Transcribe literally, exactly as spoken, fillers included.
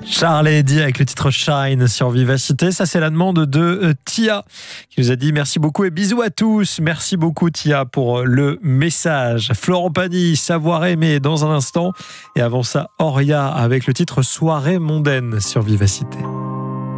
Charles et Eddie avec le titre Shine sur Vivacité. Ça, c'est la demande de euh, Tia qui nous a dit merci beaucoup et bisous à tous. Merci beaucoup Tia pour le message. Florent Pagny, Savoir aimer dans un instant. Et avant ça, Oria avec le titre Soirée mondaine sur Vivacité.